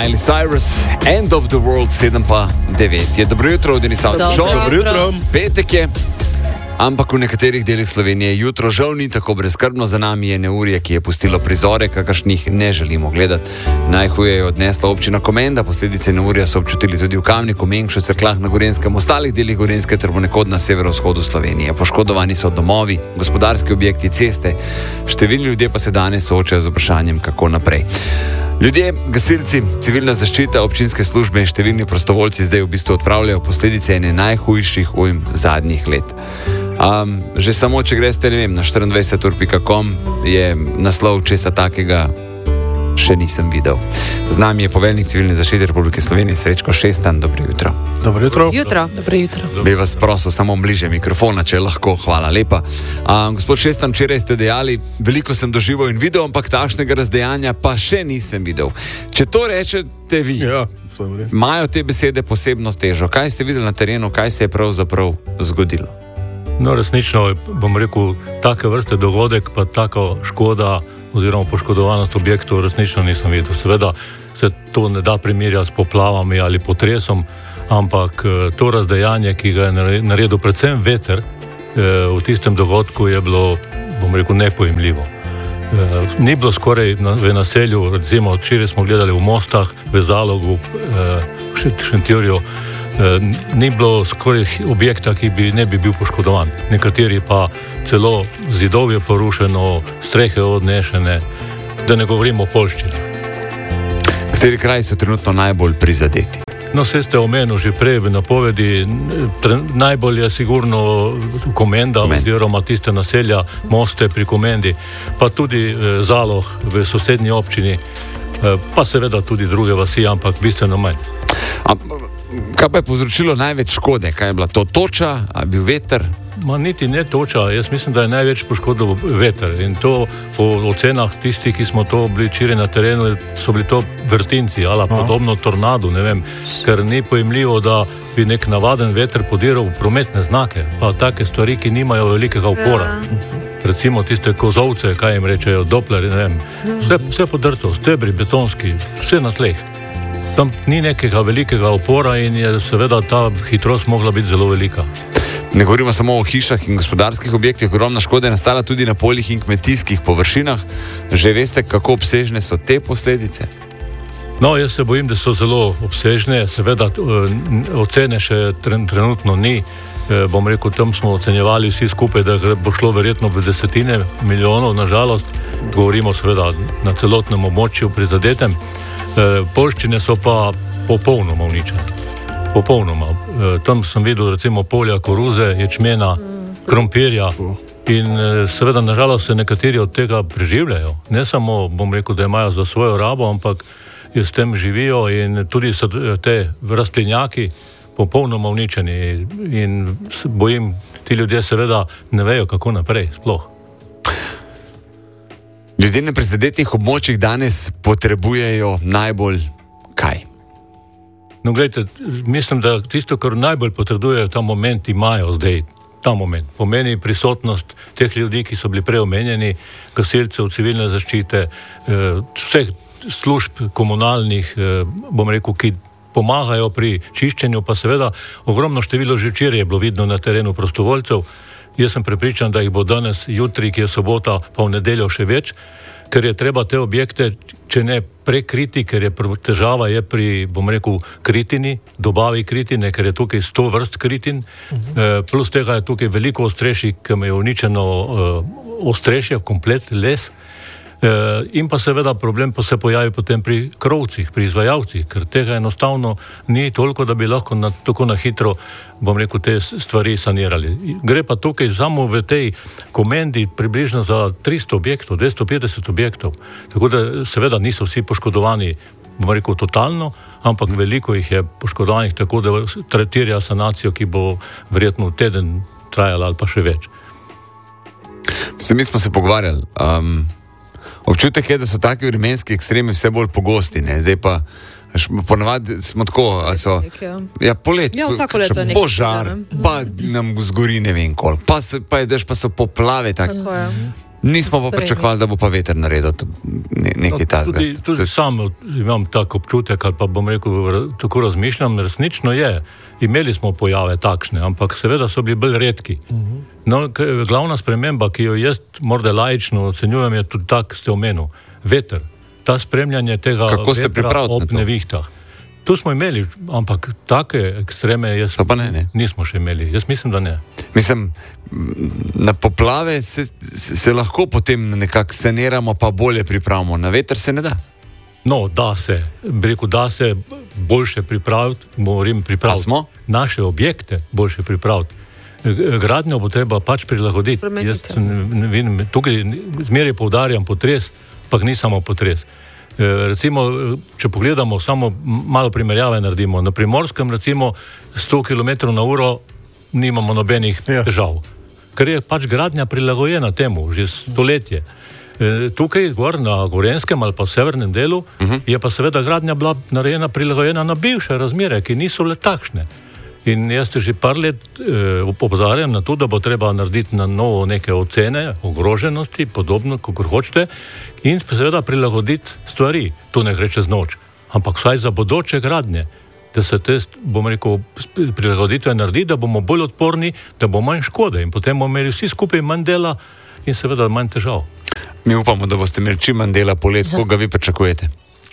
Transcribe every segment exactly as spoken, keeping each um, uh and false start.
Miley Cyrus, End of the World, sedem pa devet. Je dobro jutro, Denis Avto. Dobro jutro. Petek je, ampak v nekaterih delih Slovenije jutro žal ni tako brezskrbno. Za nami je neurje, ki je pustilo prizore, kakršnih ne želimo gledati. Najhuje je odnesla občina Komenda, posledice neurja so občutili tudi v Kamniku, Mengšu, Cerkljah na Gorenjskem, ostalih delih Gorenjske ter ponekod na severovzhodu Slovenije. Poškodovani so domovi, gospodarski objekti, ceste, številni ljudje pa se danes soočajo z vprašanjem, kako naprej. Ljudje, gasilci, civilna zaščita, občinske službe in številni prostovoljci zdaj v bistvu odpravljajo posledice ene najhujših ujm zadnjih let. Um, že samo, če greste, ne vem, na štiriindvajset ur pika com je naslov česa takega še nisem videl. Z nami je poveljnik civilne zaščite Republike Slovenije, Srečko Šestan. Dobro jutro. Dobro jutro. Jutro. Dobro jutro. Bi vas prosil samo bliže mikrofona, če lahko. Hvala lepa. Um, gospod Šestan, včeraj ste dejali, veliko sem doživel in videl, ampak takšnega razdejanja pa še nisem videl. Če to rečete vi, Ja, sem res. imajo te besede posebno težo. Kaj ste videli na terenu, kaj se je pravzaprav zgodilo? No, resnično, bom rekel, take vrste dogodek, pa taka škoda oziroma poškodovanost objektov resnično nisem videl. Seveda se to ne da primerjati s poplavami ali potresom, ampak to razdejanje, ki ga je naredil predvsem veter, v tistem dogodku je bilo, bom rekel, nepojemljivo. Ni bilo skoraj v naselju, recimo včeraj smo gledali v Mostah, v Zalogu, v Šentjurju, ni bilo skoraj objekta, ki bi ne bi bil poškodovan. Nekateri pa celo zidov je porušeno, strehe odnešene, da ne govorimo o poljščini. Kateri kraji so trenutno najbolj prizadeti? No, vse ste omenili že prej v napovedi, najbolj je sigurno Komenda, Komend. oziroma tiste naselja, Moste pri Komendi, pa tudi eh, Zaloh v sosednji občini, eh, pa seveda tudi druge vasi, ampak bistveno manj. A, kaj pa je povzročilo največ škode? Kaj je bila to toča, a bil veter? Ma niti ne toča, jaz mislim, da je največ poškodil veter in to po ocenah tistih, ki smo to bili včeraj na terenu, so bili to vrtinci ali podobno tornadu, ne vem, ker ni pojemljivo, da bi nek navaden veter podiral v prometne znake, pa take stvari, ki nimajo velikega upora. Recimo tiste kozovce, kaj jim rečejo, dopler, ne vem, vse, vse podrto, stebri, betonski, vse na tleh. Tam ni nekega velikega upora in je seveda ta hitrost mogla biti zelo velika. Ne govorimo samo o hišah in gospodarskih objektih, ogromna škoda je nastala tudi na poljih in kmetijskih površinah. Že veste, kako obsežne so te posledice? No, jaz se bojim, da so zelo obsežne, seveda ocene še trenutno ni. Bom rekel, tam smo ocenjevali vsi skupaj, da bo šlo verjetno v desetine milijonov, nažalost. Govorimo seveda na celotnem območju prizadetem. Poljščine so pa popolnoma uničene. Popolnoma. Tam sem videl recimo polja koruze, ječmena, krompirja in seveda nažalost se nekateri od tega preživljajo. Ne samo, bom rekel, da imajo za svojo rabo, ampak s tem živijo in tudi so te rastlinjaki popolnoma uničeni in bojim, ti ljudje seveda ne vejo, kako naprej sploh. Ljudje na prizadetih območjih danes potrebujejo najbolj kaj? No, gledajte, mislim, da tisto, kar najbolj potrebujejo ta moment, imajo zdaj ta moment. Pomeni prisotnost teh ljudi, ki so bili prej omenjeni, gasilcev, civilne zaščite, vseh služb komunalnih, bom rekel, ki pomagajo pri čiščenju, pa seveda ogromno število že včeraj je bilo vidno na terenu prostovoljcev. Jaz sem prepričan, da jih bo danes, jutri, ki je sobota, pa v nedeljo še več, ker je treba te objekte, če ne prekriti, ker je težava je pri, bom rekel, kritini, dobavi kritine, ker je tukaj sto vrst kritin, uh-huh. plus tega je tukaj veliko ostrešij, ki je uničeno uh, ostrešje, komplet les, uh, in pa seveda problem pa se pojavi potem pri krovcih, pri izvajalcih, ker tega enostavno ni toliko, da bi lahko na, tako na hitro, bom rekel, te stvari sanirali. Gre pa tukaj samo v tej Komendi približno za tristo objektov, dvesto petdeset objektov. Tako da seveda niso vsi poškodovani, bom rekel, totalno, ampak hmm. veliko jih je poškodovanih, tako da terja sanacijo, ki bo verjetno teden trajala ali pa še več. Se mi smo se pogovarjali. Um, občutek je, da so taki vremenski ekstremi vse bolj pogosti, ne? Zdaj pa ponavadi smo tako, a so, ja, polet, ja, vsako leto je nekaj. Požar, pa nam zgori ne vem koliko, pa, pa je dež, pa so poplave, tak. Tako je. Nismo pa pričakovali, da bo pa veter naredil ne, nekaj no, takega. Tudi, tudi sam imam tak občutek, ali pa bom rekel, tako razmišljam, resnično je. Imeli smo pojave takšne, ampak seveda so bili bolj redki. Uh-huh. No, glavna sprememba, ki jo jaz morda laično ocenjujem, je tudi tak, ste omenil, veter. Ta spremljanje tega vetra ob nevihtah. Tu smo imeli, ampak take ekstreme jaz ne, ne. nismo še imeli. Jaz mislim, da ne. Mislim, na poplave se, se, se lahko potem nekako saniramo, pa bolje pripravimo. Na veter se ne da. No, da se. Bi rekel, da se boljše pripraviti, moram pripraviti naše objekte, boljše pripraviti. Gradnjo bo treba pač prilagoditi. Jaz ne vidim, tukaj zmeraj poudarjam potres, pa ni samo potres. Recimo, če pogledamo, samo malo primerjave naredimo. Na Primorskem, recimo, sto kilometrov na uro nimamo nobenih ja. težav. Ker je pač gradnja prilagojena temu, že stoletje. Tukaj, gor na Gorenskem ali pa severnem delu, uh-huh. je pa seveda gradnja bila narejena prilagojena na bivše razmere, ki niso le takšne. In jaz te že par let eh, opozarjam na to, da bo treba narediti na novo neke ocene, ogroženosti, podobno, kakor hočete, in seveda prilagoditi stvari. To ne gre čez noč. Ampak vsaj za bodoče gradnje, da se te, bom rekel, prilagoditve naredi, da bomo bolj odporni, da bo manj škode in potem bomo imeli vsi skupaj manj dela in seveda manj težav. Mi upamo, da boste imeli čim manj dela polet, koga vi pričakujete?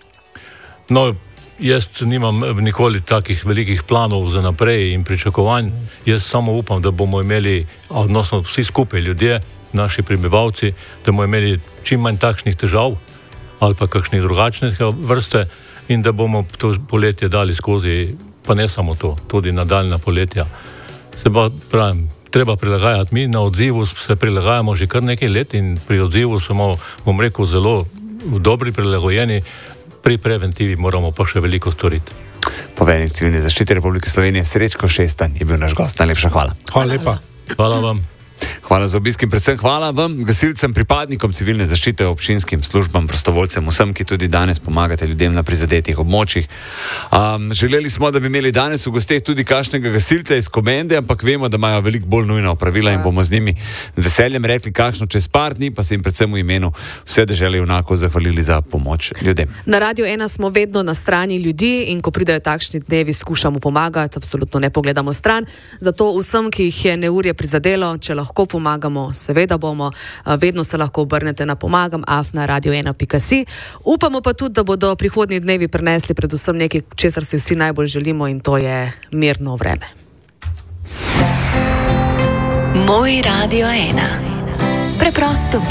No, jaz nimam nikoli takih velikih planov za naprej in pričakovanj. Jaz samo upam, da bomo imeli, odnosno vsi skupaj ljudje, naši prebivalci, da bomo imeli čim manj takšnih težav ali pa kakšnih drugačnih vrste in da bomo to poletje dali skozi, pa ne samo to, tudi nadaljna poletja. Se pa pravim, treba prilagajati. Mi na odzivu se prilagajamo že kar nekaj let in pri odzivu smo, bom rekel, zelo dobri, prilagojeni. Pri preventivi moramo pa še veliko storiti. Poveljnik Civilne zaščite Republike Slovenije Srečko Šestan je bil naš gost. Najlepša hvala. Hvala lepa. Hvala vam. Hvala za obisk in predvsem hvala vam, gasilcem, pripadnikom civilne zaščite, občinskim službam, prostovoljcem, vsem, ki tudi danes pomagate ljudem na prizadetih območjih. Um, želeli smo, da bi imeli danes v gosteh tudi kakšnega gasilca iz Komende, ampak vemo, da imajo veliko bolj nujna opravila in bomo z njimi z veseljem rekli, kakšno čez par dni, pa se jim predvsem v imenu vse dežele junakov zahvalili za pomoč ljudem. Na Radiu ena smo vedno na strani ljudi in ko pridejo takšni dnevi, skušamo pomagati, absolutno ne pogledamo stran. Zato vsem, ki jih je neurje prizadelo, če lahko pomagamo, seveda bomo, vedno se lahko obrnete na pomagam afna radio ena pika si. Upamo pa tudi, da bodo prihodnji dnevi prinesli predvsem nekaj, česar si vsi najbolj želimo, in to je mirno vreme. Moj Radio ena. Preprosto